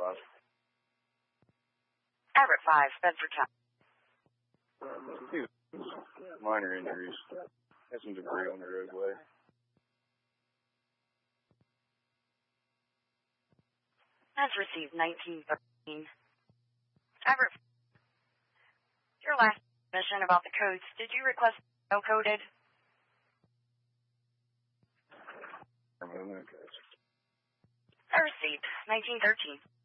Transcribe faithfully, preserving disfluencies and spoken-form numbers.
five. Everett five, Bedford County. Minor injuries. Had some debris on the roadway. As received, nineteen thirteen. Everett, your last mission about the codes, did you request no coded? I I received, nineteen thirteen.